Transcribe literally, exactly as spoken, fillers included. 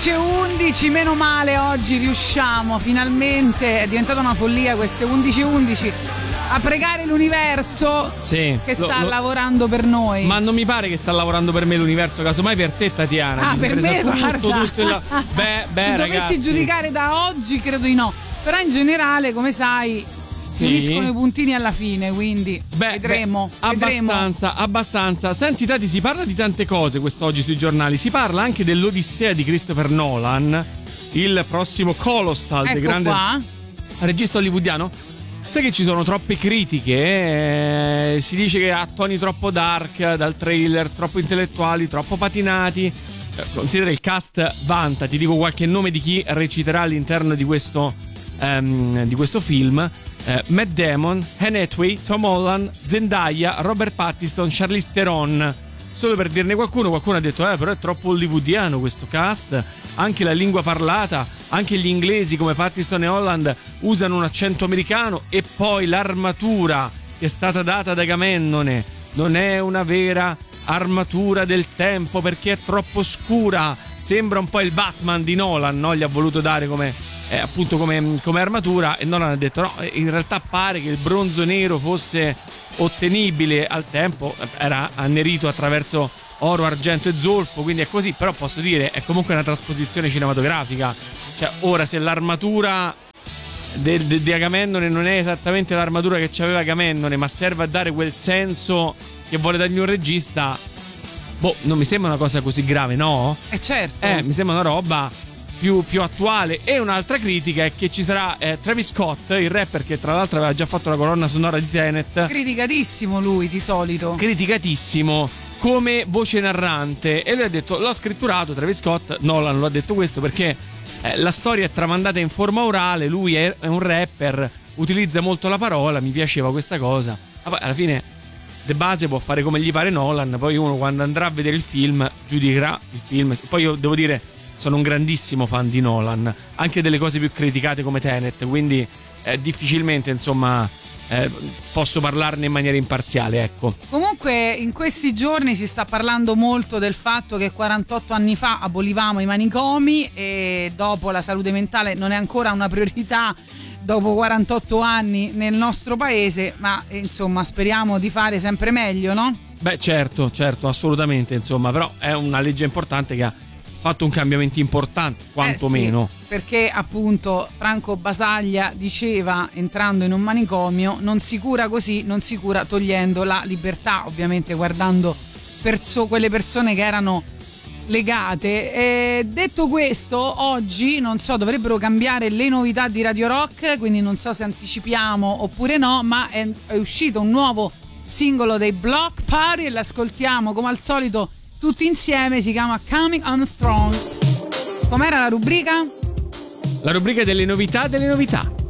undici e undici, meno male oggi riusciamo finalmente, è diventata una follia queste undici e undici, a pregare l'universo sì, che sta lo, lo, lavorando per noi. Ma non mi pare che sta lavorando per me l'universo, casomai per te, Tatiana. Ah, per me, tutto, guarda. tutto il... Beh, beh, se ragazzi, dovessi giudicare da oggi credo di no, però in generale, come sai, si sì. uniscono i puntini alla fine, quindi beh, vedremo, beh, vedremo. Abbastanza, abbastanza. Senti Tati, si parla di tante cose quest'oggi sui giornali. Si parla anche dell'Odissea di Christopher Nolan, il prossimo Colossal, ecco del grande qua. regista hollywoodiano. Sai che ci sono troppe critiche, eh? Si dice che ha toni troppo dark dal trailer, troppo intellettuali, troppo patinati. Eh, considera il cast vanta, ti dico qualche nome di chi reciterà all'interno di questo, um, di questo film. Eh, Matt Damon, Anne Hathaway, Tom Holland, Zendaya, Robert Pattinson, Charlize Theron. Solo per dirne qualcuno, qualcuno ha detto eh però è troppo hollywoodiano questo cast, anche la lingua parlata, anche gli inglesi come Pattinson e Holland usano un accento americano, e poi l'armatura che è stata data da Agamennone non è una vera armatura del tempo perché è troppo scura, sembra un po' il Batman di Nolan, no? Gli ha voluto dare come eh, appunto come, come armatura, e Nolan ha detto no, in realtà pare che il bronzo nero fosse ottenibile al tempo, era annerito attraverso oro, argento e zolfo, quindi è così, però posso dire è comunque una trasposizione cinematografica. Cioè ora, se l'armatura di de, de Agamennone non è esattamente l'armatura che c'aveva Agamennone, ma serve a dare quel senso che vuole dargli un regista, boh, non mi sembra una cosa così grave, no? Eh certo. Eh, mi sembra una roba più, più attuale. E un'altra critica è che ci sarà eh, Travis Scott, il rapper che tra l'altro aveva già fatto la colonna sonora di Tenet. Criticatissimo lui di solito. Criticatissimo come voce narrante. E lui ha detto, l'ho scritturato, Travis Scott, Nolan lo ha detto questo perché eh, la storia è tramandata in forma orale, lui è, è un rapper, utilizza molto la parola, mi piaceva questa cosa. Ma poi alla fine de base può fare come gli pare Nolan, poi uno quando andrà a vedere il film giudicherà il film. Poi io devo dire, sono un grandissimo fan di Nolan, anche delle cose più criticate come Tenet, quindi eh, difficilmente insomma eh, posso parlarne in maniera imparziale, ecco. Comunque in questi giorni si sta parlando molto del fatto che quarantotto anni fa abolivamo i manicomi e dopo la salute mentale non è ancora una priorità dopo quarantotto anni nel nostro paese, ma insomma speriamo di fare sempre meglio, no? Beh certo, certo, assolutamente, insomma, però è una legge importante che ha fatto un cambiamento importante, quantomeno. Eh sì, perché appunto Franco Basaglia diceva, entrando in un manicomio, non si cura così, non si cura togliendo la libertà, ovviamente guardando perso- quelle persone che erano legate. E detto questo, oggi non so, dovrebbero cambiare le novità di Radio Rock, quindi non so se anticipiamo oppure no, ma è, è uscito un nuovo singolo dei Block Party e l'ascoltiamo come al solito tutti insieme, si chiama Coming On Strong. Com'era la rubrica? La rubrica delle novità delle novità.